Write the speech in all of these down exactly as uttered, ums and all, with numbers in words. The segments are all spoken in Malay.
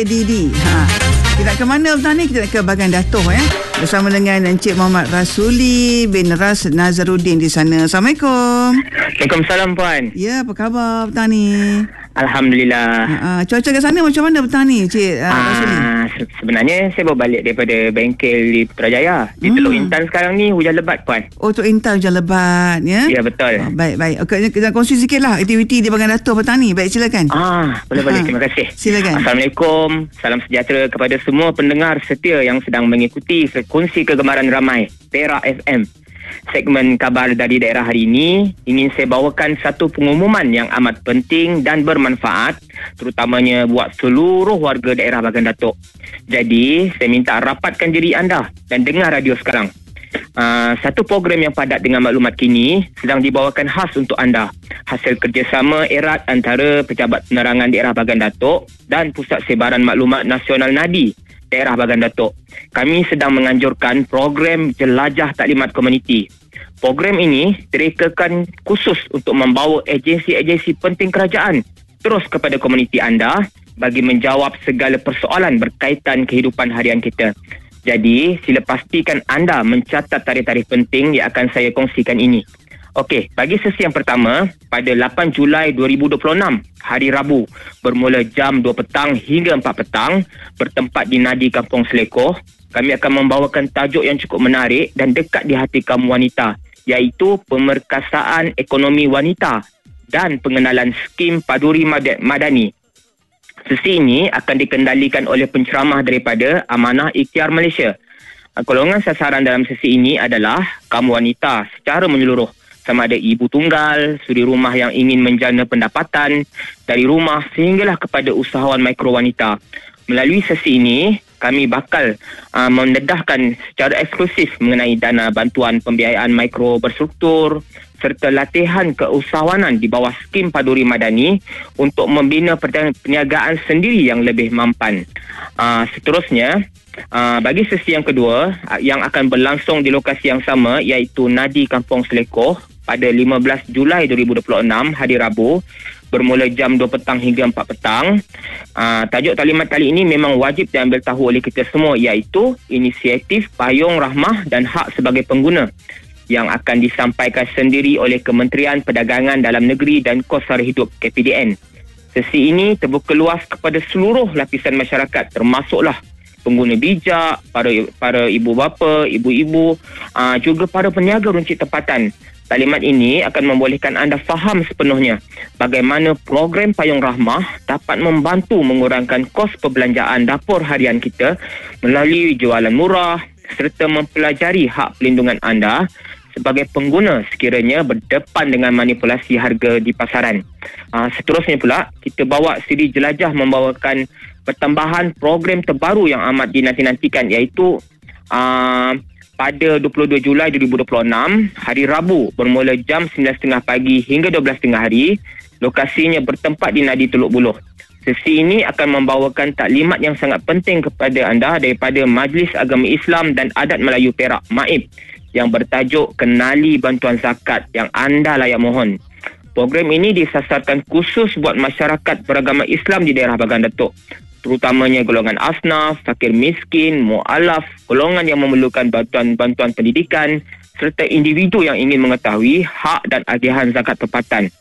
Didi. Ha. Kita nak ke mana petang ni? Kita nak ke Bagan Dato' ya. Bersama dengan Encik Muhammad Rasuli bin Ras Nazaruddin di sana. Assalamualaikum. Waalaikumsalam Puan. Ya, apa khabar petang ni? Alhamdulillah. Ha, ha. Cuaca kat sana macam mana petang ni, Encik uh, Rasuli? Se- sebenarnya saya baru balik daripada bengkel di Putrajaya. Di Hmm. Teluk Intan sekarang ni hujan lebat Puan. Oh, Teluk Intan hujan lebat ya? Ya betul. Oh, baik, baik. Okey, kita kongsi sikitlah aktiviti di Bagan Dato' petang ni. Baik, silakan. Ah, boleh-boleh. Ha. Terima kasih. Silakan. Assalamualaikum. Salam sejahtera kepada semua pendengar setia yang sedang mengikuti frekuensi kegemaran ramai Perak F M. Segmen khabar dari daerah hari ini ingin saya bawakan satu pengumuman yang amat penting dan bermanfaat terutamanya buat seluruh warga daerah Bagan Dato'. Jadi, saya minta rapatkan diri anda dan dengar radio sekarang. Uh, satu program yang padat dengan maklumat kini sedang dibawakan khas untuk anda. Hasil kerjasama erat antara Pejabat Penerangan Daerah Bagan Dato' dan Pusat Sebaran Maklumat Nasional Nadi Daerah Bagan Dato'. Kami sedang menganjurkan program Jelajah Taklimat Komuniti. Program ini direkakan khusus untuk membawa agensi-agensi penting kerajaan terus kepada komuniti anda bagi menjawab segala persoalan berkaitan kehidupan harian kita. Jadi, sila pastikan anda mencatat tarikh-tarikh penting yang akan saya kongsikan ini. Okey, bagi sesi yang pertama, pada lapan Julai dua ribu dua puluh enam, hari Rabu, bermula jam dua petang hingga empat petang, bertempat di Nadi Kampung Selekoh, kami akan membawakan tajuk yang cukup menarik dan dekat di hati kaum wanita, iaitu pemerkasaan ekonomi wanita dan pengenalan skim Paduri Madani. Sesi ini akan dikendalikan oleh penceramah daripada Amanah Ikhtiar Malaysia. Golongan sasaran dalam sesi ini adalah kaum wanita secara menyeluruh, sama ada ibu tunggal, suri rumah yang ingin menjana pendapatan dari rumah sehinggalah kepada usahawan mikro wanita. Melalui sesi ini, kami bakal uh, mendedahkan secara eksklusif mengenai dana bantuan pembiayaan mikro berstruktur serta latihan keusahawanan di bawah skim Paduri Madani untuk membina perniagaan sendiri yang lebih mampan. Uh, seterusnya, uh, bagi sesi yang kedua uh, yang akan berlangsung di lokasi yang sama iaitu Nadi Kampung Selekoh pada lima belas Julai dua ribu dua puluh enam, hari Rabu, bermula jam dua petang hingga empat petang. Uh, tajuk taklimat kali ini memang wajib diambil tahu oleh kita semua iaitu inisiatif Payung Rahmah dan Hak sebagai Pengguna yang akan disampaikan sendiri oleh Kementerian Perdagangan Dalam Negeri dan Kos Sara Hidup K P D N. Sesi ini terbuka luas kepada seluruh lapisan masyarakat termasuklah pengguna bijak, para para ibu bapa, ibu-ibu, uh, juga para peniaga runcit tempatan. Taklimat ini akan membolehkan anda faham sepenuhnya bagaimana program Payung Rahmah dapat membantu mengurangkan kos perbelanjaan dapur harian kita melalui jualan murah serta mempelajari hak pelindungan anda sebagai pengguna sekiranya berdepan dengan manipulasi harga di pasaran. Uh, seterusnya pula, kita bawa siri jelajah membawakan pertambahan program terbaru yang amat dinanti-nantikan iaitu uh, pada dua puluh dua Julai dua ribu dua puluh enam, hari Rabu, bermula jam sembilan tiga puluh pagi hingga dua belas tiga puluh hari, lokasinya bertempat di Nadi Teluk Buluh. Sesi ini akan membawakan taklimat yang sangat penting kepada anda daripada Majlis Agama Islam dan Adat Melayu Perak, M A I P, yang bertajuk Kenali Bantuan Zakat yang anda layak mohon. Program ini disasarkan khusus buat masyarakat beragama Islam di daerah Bagan Dato', terutamanya golongan asnaf, fakir miskin, mu'alaf, golongan yang memerlukan bantuan-bantuan pendidikan serta individu yang ingin mengetahui hak dan agihan zakat tempatan.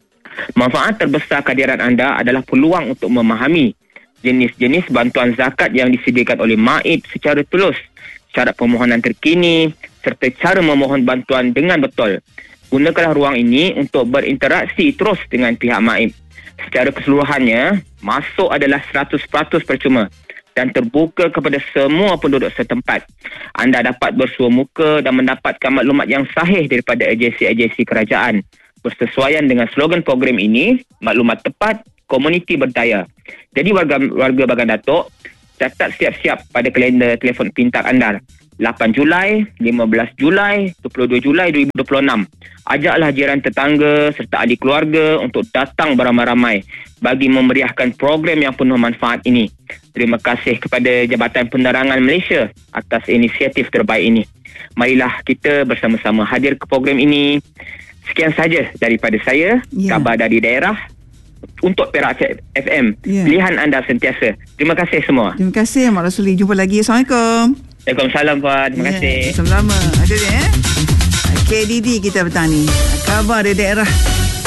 Manfaat terbesar kehadiran anda adalah peluang untuk memahami jenis-jenis bantuan zakat yang disediakan oleh M A I P secara tulus, syarat permohonan terkini serta cara memohon bantuan dengan betul. Gunakanlah ruang ini untuk berinteraksi terus dengan pihak M A I P. Secara keseluruhannya, masuk adalah seratus peratus percuma dan terbuka kepada semua penduduk setempat. Anda dapat bersua muka dan mendapatkan maklumat yang sahih daripada agensi-agensi kerajaan. Bersesuaian dengan slogan program ini, maklumat tepat, komuniti berdaya. Jadi warga warga Bagan Dato', catat siap-siap pada kalender telefon pintar anda. lapan Julai, lima belas Julai, dua puluh dua Julai dua ribu dua puluh enam. Ajaklah jiran tetangga serta ahli keluarga untuk datang beramai-ramai bagi memeriahkan program yang penuh manfaat ini. Terima kasih kepada Jabatan Penerangan Malaysia atas inisiatif terbaik ini. Marilah kita bersama-sama hadir ke program ini. Sekian saja daripada saya, ya. Khabar dari daerah. untuk Perak F M. Ya. Pilihan anda sentiasa. Terima kasih semua. Terima kasih Mak Rasuli. Jumpa lagi. Assalamualaikum. Waalaikumsalam Puan. Terima Ya, kasih. sama-sama. Ada dia eh. K D D kita petang ni. Khabar dari daerah